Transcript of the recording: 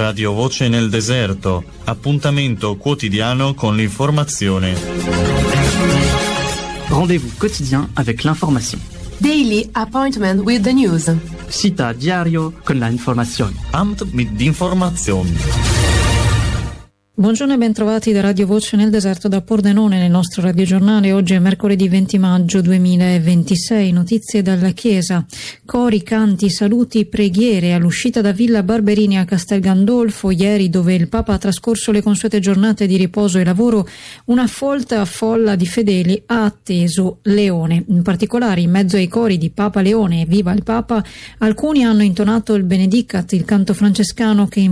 Radio Voce nel Deserto, appuntamento quotidiano con l'informazione. Rendez-vous quotidien avec l'information. Daily appointment with the news. Cita diario con la informazione. Amt mit informazioni. Buongiorno e ben trovati da Radio Voce nel Deserto da Pordenone nel nostro radiogiornale. Oggi è mercoledì 20 maggio 2026. Notizie dalla Chiesa. Cori, canti, saluti, preghiere all'uscita da Villa Barberini a Castel Gandolfo ieri, dove il Papa ha trascorso le consuete giornate di riposo e lavoro. Una folta folla di fedeli ha atteso Leone. In particolare, in mezzo ai cori di Papa Leone e Viva il Papa, alcuni hanno intonato il Benedicat, il canto francescano che